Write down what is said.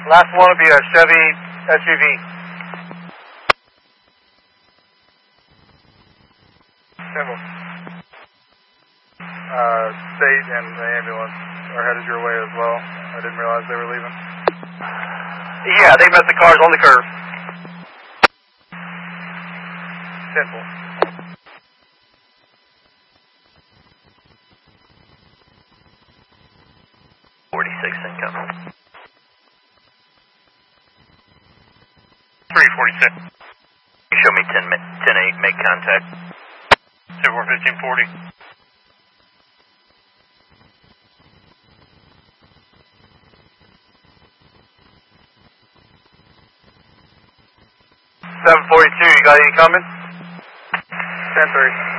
Last one will be a Chevy SUV. Simple. State and the ambulance are headed your way as well. I didn't realize they were leaving. Yeah, they met the cars on the curve. Simple. Income. 346. Show me 10-8, make contact. 1540. You got any coming? 10-3.